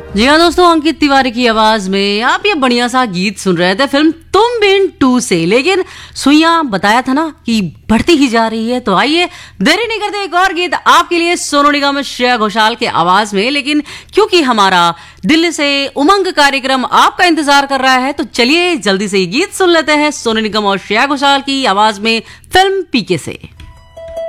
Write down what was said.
जी हाँ दोस्तों, अंकित तिवारी की आवाज में आप ये बढ़िया सा गीत सुन रहे थे फिल्म तुम बिन 2 से। लेकिन सुइया बताया था ना कि बढ़ती ही जा रही है, तो आइए देरी नहीं करते एक और गीत आपके लिए सोनू निगम श्रेया घोषाल के आवाज में। लेकिन क्योंकि हमारा दिल्ली से उमंग कार्यक्रम आपका इंतजार कर रहा है, तो चलिए जल्दी से ये गीत सुन लेते हैं सोनू निगम और श्रेया घोषाल की आवाज में फिल्म पीके से।